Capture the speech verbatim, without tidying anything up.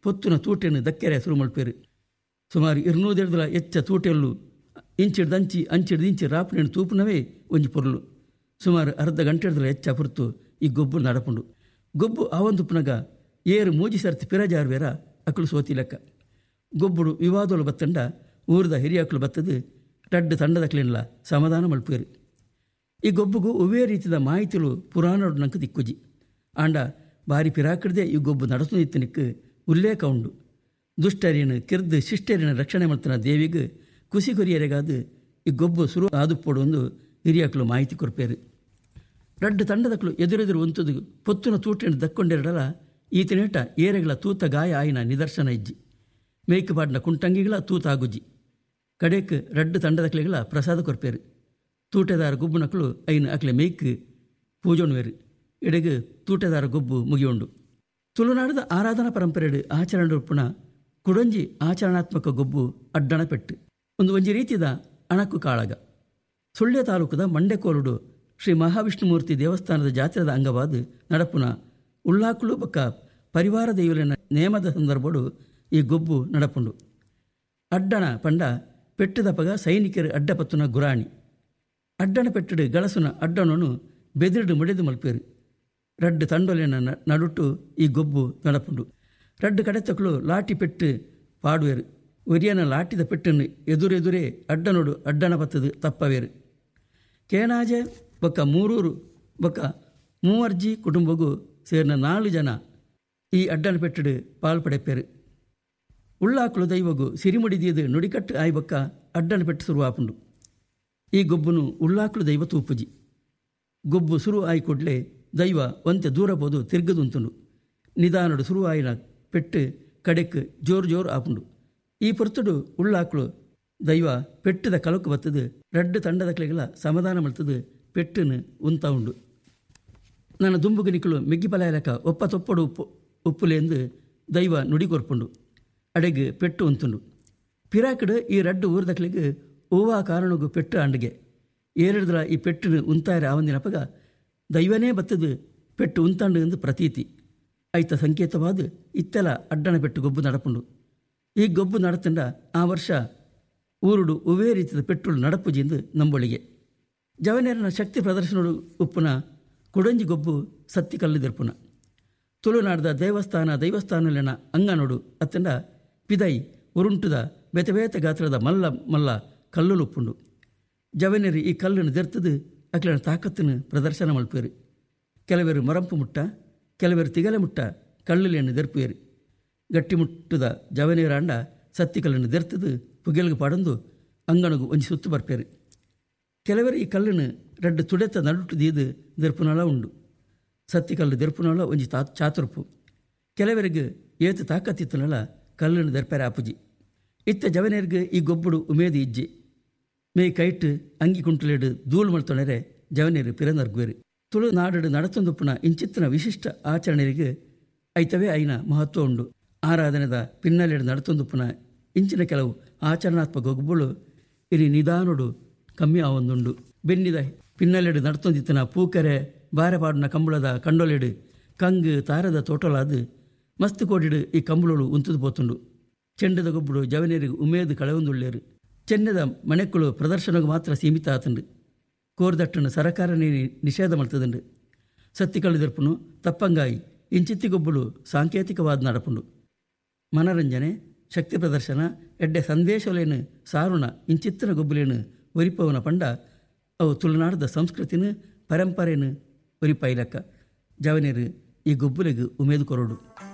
ಪೊತ್ತುನ ತೂಟೆಯನ್ನು ದಕ್ಕೆರೆ ಶುರು ಮಲ್ಪೇರು. ಸುಮಾರು ಇರುನೂದೆಡ್ದಲ ಎಚ್ಚ ತೂಟೆಲ್ಲು ಇಂಚಿಡ್ದು ಅಂಚಿ ಅಂಚಿಡ್ದು ಇಂಚಿ ರಾಪಣೆಯನ್ನು ತೂಪುನವೇ ಒಂಜಿ ಪೊರ್ಲು. ಸುಮಾರು ಅರ್ಧ ಗಂಟೆಡ್ದಲ ಎಚ್ಚ ಪುರ್ತು ಈ ಗೊಬ್ಬು ನಡಪುಂಡು. ಗೊಬ್ಬು ಆವಂದುಪ್ಪುನಗ ಏರು ಮೂಜಿ ಸರ್ತಿ ಪಿರಜಾರ್ವೇರ ಅಕ್ಕಳು ಸೋತಿ ಲೆಕ್ಕ. ಗೊಬ್ಬುಡು ವಿವಾದೋಳು ಬತ್ತಂಡ ಊರ್ದ ಹಿರಿಯಕ್ಕಳು ಬತ್ತದು ರಡ್ಡು ತಂಡದಕ್ಲಿನ್ಲ ಸಮಾಧಾನ ಮಲ್ಪೇರು. ಈ ಗೊಬ್ಬುಗೂ ಒವೇ ರೀತಿಯ ಮಾಹಿತಿಲು ಪುರಾಣಡು ನಂಗೆ ದಿಕ್ಕುಜಿ ಆಂಡ ಬಾರಿ ಪಿರಾಕಡ್ದೆ ಈ ಗೊಬ್ಬು ನಡೆಸುತ್ತಿನಿಕ್ಕೆ ಉಲ್ಲೇಖ ಉಂಡು. ದುಷ್ಟರಿಯನ್ನು ಕಿರ್ದು ಶಿಷ್ಟರಿನ ರಕ್ಷಣೆ ಮಾಡ್ತಾನ ದೇವಿಗೆ ಕುಸಿ ಕೊರಿಯರೆಗಾದು ಈ ಗೊಬ್ಬು ಸುರು ಆದುಪ್ಪೋಡು ಒಂದು ಹಿರಿಯಕ್ಕಳು ಮಾಹಿತಿ ಕೊರ್ಪೇರು. ರಡ್ಡು ತಂಡದಕ್ಕಳು ಎದುರೆದುರು ಒಂತದು ಪೊತ್ತುನ ತೂಟೆಯನ್ನು ದಕ್ಕೊಂಡೆರಡಲ ಈತನೇಟ ಏರೆಗಳ ತೂತ ಗಾಯ ಆಯಿನ ನಿದರ್ಶನ ಇಜ್ಜಿ. ಮೇಯ್ಕು ಪಾಡಿನ ಕುಂಟಂಗಿಗಳ ತೂತ ಆಗುಜ್ಜಿ. ಕಡೆಕ್ ರಡ್ಡು ತಂಡದಕ್ಲೆಗಳ ಪ್ರಸಾದ ಕೊರ್ಪೇರು. ತೂಟೆದಾರ ಗೊಬ್ಬುನಕ್ಕಳು ಐನ ಅಕ್ಲೆ ಮೇಯ್ಕ್ ಪೂಜೋಣುವೇರು. ಎಡೆಗೆ ತೂಟೆದಾರ ಗೊಬ್ಬು ಮುಗಿಯುಂಡು. ತುಳುನಾಡದ ಆರಾಧನಾ ಪರಂಪರೆಡು ಆಚರಣೆ ಉಪ್ಪುಣ ಕುಡಂಜಿ ಆಚರಣಾತ್ಮಕ ಗೊಬ್ಬು ಅಡ್ಡಣ ಪೆಟ್ಟು ಒಂದು ಒಂಜಿ ರೀತಿದ ಅಣಕು ಕಾಳಗ. ಸುಳ್ಯ ತಾಲೂಕದ ಮಂಡೆಕೋಲುಡು ಶ್ರೀ ಮಹಾವಿಷ್ಣುಮೂರ್ತಿ ದೇವಸ್ಥಾನದ ಜಾತ್ರೆದ ಅಂಗವಾದ ನಡಪುನ ಉಳ್ಳಾಕುಳು ಬೊಕ್ಕ ಪರಿವಾರ ದೈವಲಿನ ನೇಮದ ಸಂದರ್ಭಡು ಈ ಗೊಬ್ಬು ನಡಪುಂಡು. ಅಡ್ಡಣ ಪಂಡ ಪೆಟ್ಟುದಪಗ ಸೈನಿಕರು ಅಡ್ಡಪತ್ತುನ ಗುರಾಣಿ. ಅಡ್ಡಣ ಪೆಟ್ಟುಡು ಗಳಸುನ ಅಡ್ಡಣನು ಬೆದಿರುಡು ಮುಡೆದು ಮಲ್ಪೇರು. ರಡ್ಡು ತಂಡೊಲಿನ ನಡುಟ್ಟು ಈ ಗೊಬ್ಬು ನಡಪುಂಡು. ರಡ್ಡು ಕಡೆತಕ್ಕಳು ಲಾಟಿ ಪೆಟ್ಟು ಪಾಡುವೆರು. ಒರಿಯನ ಲಾಟಿದ ಪೆಟ್ಟನ್ನು ಎದುರೆದುರೇ ಅಡ್ಡನೋಡು ಅಡ್ಡಣ ಪತ್ತದು ತಪ್ಪವೇರು. ಕೇಣಾಜೆ ಬೊಕ್ಕ ಮೂರೂರು ಬೊಕ್ಕ ಮೂವರ್ಜಿ ಕುಟುಂಬಗೂ ಸೇರಿನ ನಾಲ್ಕು ಜನ ಈ ಅಡ್ಡಣ ಪೆಟ್ಟುಡು ಪಾಲ್ಪಡೆಪ್ಪೇರು. ಉಳ್ಳಾಕುಳು ದೈವಗೂ ಸಿರಿಮುಡಿದಿಯದು ನುಡಿಕಟ್ಟು ಆಯ್ ಬೊಕ್ಕ ಅಡ್ಡಣ ಪೆಟ್ಟು ಶುರುವಾಪುಂಡು. ಈ ಗೊಬ್ಬುನು ಉಳ್ಳಾಕುಳು ದೈವ ತೂಪುಜಿ. ಗೊಬ್ಬು ಶುರು ಆಯ್ ಕೊಡ್ಲೆ ದೈವ ಒಂತೆ ದೂರ ಬೋದು ತಿರ್ಗದುಂತುಂಡು. ನಿಧಾನಡು ಶುರು ಆಯಿನ ಪೆಟ್ಟು ಕಡೆಕ್ ಜೋರು ಜೋರು ಆಪುಂಡು. ಈ ಪೊರ್ತುಡು ಉಳ್ಳಾಕುಳು ದೈವ ಪೆಟ್ಟದ ಕಲಕು ಬತ್ತದು ರಡ್ಡು ತಂಡದ ಕಲೆಗಳ ಸಮಾಧಾನ ಮಲ್ತದು ಪೆಟ್ಟನ್ನು ಉಂತ ಉಂಡು. ನನ್ನ ದುಂಬುಗನಿಕಳು ಮೆಗ್ಗಿಪಲಾಯಲಕ ಒಪ್ಪ ತೊಪ್ಪಡು ಉಪ್ಪು ಉಪ್ಪುಲೆಂದು ದೈವ ನುಡಿಗೊರ್ಪುಂಡು. ಅಡೆಗೆ ಪೆಟ್ಟು ಉಂತುಂಡು. ಪಿರಾಕಡು ಈ ರಡ್ಡು ಊರ್ದಕ್ಲಿಗೆ ಓವಾ ಕಾರಣಗೂ ಪೆಟ್ಟು ಅಂಡಿಗೆ ಏರಿದ್ರ ಈ ಪೆಟ್ಟನ್ನು ಉಂತಾಯರ ಆವಂದಿನಪಗ ದೈವನೇ ಬತ್ತದು ಪೆಟ್ಟು ಉಂತಾಂಡು ಎಂದು ಪ್ರತೀತಿ ಐತ ಸಂಕೇತವಾದ ಇತ್ತೆಲ ಅಡ್ಡಣ ಪೆಟ್ಟು ಗೊಬ್ಬು ನಡಪುಂಡು. ಈ ಗೊಬ್ಬು ನಡತಂಡ ಆ ವರ್ಷ ಊರುಡು ಒವೇ ರೀತಿಯ ಪೆಟ್ಟುಳು ನಡಪುಜಿಂದು ನಂಬೊಳಿಗೆ. ಜವನೇರನ ಶಕ್ತಿ ಪ್ರದರ್ಶನಡು ಉಪ್ಪುನ ಕುಡಂಜಿ ಗೊಬ್ಬು ಸತ್ತಿ ಕಲ್ಲಿದೆರ್ಪುನ. ತುಳುನಾಡದ ದೇವಸ್ಥಾನ ದೈವಸ್ಥಾನಲಿನ ಅಂಗನೋಡು ಅತ್ತಂಡ ಪಿದೈ ಉರುಂಟುದ ಬೆತಬೇತ ಗಾತ್ರದ ಮಲ್ಲ ಮಲ್ಲ ಕಲ್ಲುಲುಪ್ಪುಂಡು. ಜವನೇರಿ ಈ ಕಲ್ಲನ್ನು ದೆರ್ತದು ಅಕ್ಲಿನ ತಾಕತ್ತನ್ನು ಪ್ರದರ್ಶನ ಮಲ್ಪೇರು. ಕೆಲವರು ಮರಂಪು ಮುಟ್ಟ, ಕೆಲವರು ತಿಗಲೆ ಮುಟ್ಟ ಕಳ್ಳುಲಿಯನ್ನು ದೆರ್ಪುಯರು. ಗಟ್ಟಿ ಮುಟ್ಟುದ ಜವನೇರಾಂಡ ಸತ್ತಿ ಕಲ್ಲನ್ನು ದೆರ್ತದು ಪುಗೆಲ್ಗೆ ಪಾಡಂದು ಅಂಗಣಗೂ ಒಂಜಿ ಸುತ್ತು ಬರ್ಪೇರು. ಕೆಲವರು ಈ ಕಲ್ಲನ್ನು ರಡ್ಡು ತುಡೆತ ನಡುಟು ದೀದು ದೆರ್ಪುನಳ ಉಂಡು. ಸತ್ತಿ ಕಲ್ಲು ದೆರ್ಪುನಳ ಒಂಜಿ ತಾ ಚಾತುರ್ಪು. ಕೆಲವರಿಗೆ ಏತು ತಾಕತ್ತಿತ್ತನಳ ಕಲ್ಲನ್ನು ದೆರ್ಪೆರೆ ಆಪುಜಿ. ಇತ್ತ ಜವನೇರಿಗೆ ಈ ಗೊಬ್ಬುಡು ಉಮೇದಿ ಇಜ್ಜಿ. ಮೇ ಕೈಟ್ ಅಂಗಿ ಕುಂಟುಲೆಡು ಧೂಳು ಮಳ್ತೊಣರೆ ಜವನೇರು ಪಿರನರ್ಗುವೆರು. ತುಳು ನಾಡು ನಡತೊಂದುಪ್ಪುನ ಇಂಚಿತ್ತಿನ ವಿಶಿಷ್ಟ ಆಚರಣೆಗೆ ಐತವೇ ಐನ ಮಹತ್ವ ಉಂಡು. ಆರಾಧನೆದ ಪಿನ್ನಲೆಡು ನಡತೊಂದುಪ್ಪುನ ಇಂಚಿನ ಕೆಲವು ಆಚರಣಾತ್ಮಕ ಗೊಬ್ಬುಳು ಇರಿ ನಿಧಾನೋಡು ಕಮ್ಮಿ ಆವೊಂದುಂಡು. ಬೆನ್ನಿದ ಪಿನ್ನಲೆಡು ನಡತೊಂದಿತ್ತಿನ ಪೂಕರೆ ಬಾರೆಪಾಡಿನ ಕಂಬಳದ ಕಂಡೊಲೆಡು ಕಂಗು ತಾರದ ತೋಟಲಾದು ಮಸ್ತ್ ಕೋಡಿಡು ಈ ಕಂಬಳೋಳು ಉಂತದು ಪೋತುಂಡು. ಚೆಂಡದ ಗೊಬ್ಬುಡು ಜವನೇರಿಗೆ ಉಮೇದು ಕಳೆಯೊಂದುಳ್ಳೇರು. ಚೆನ್ನದ ಮನೆಕ್ಕಳು ಪ್ರದರ್ಶನಗೂ ಮಾತ್ರ ಸೀಮಿತ ಆತುಂಡು. ಕೋರ್ದಟ್ಟನ್ನು ಸರಕಾರನೇ ನಿಷೇಧ ಮಾಡ್ತದುಂಡು. ಸತ್ತಿ ಕಳೆದರ್ಪುನು ತಪ್ಪಂಗಾಯಿ ಇಂಚಿತ್ತಿ ಗೊಬ್ಬುಳು ಸಾಂಕೇತಿಕವಾದ ನಡಪುಂಡು. ಮನರಂಜನೆ ಶಕ್ತಿ ಪ್ರದರ್ಶನ ಎಡ್ಡೆ ಸಂದೇಶಲೇನು ಸಾರುಣ ಇಂಚಿತ್ತಿನ ಗೊಬ್ಬುಲೇನು ಒರಿಪವನ ಪಂಡ ಅವು ತುಳುನಾಡದ ಸಂಸ್ಕೃತಿನ ಪರಂಪರೆಯನ್ನು ಒರಿಪಾಯಿಲಕ್ಕ ಜವನೇರು ಈ ಗೊಬ್ಬುಲೆಗೆ ಉಮೇದು ಕೊರೋಡು.